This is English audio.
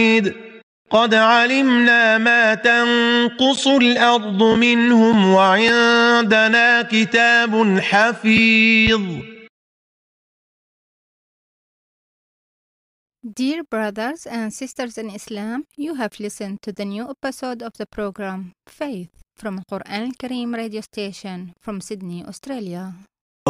قد علمنا ما تنقص الأرض منهم وعندنا كتاب حفيظ. Dear brothers and sisters in Islam, you have listened to the new episode of the program Faith from Quran Al Kareem radio station from Sydney, Australia.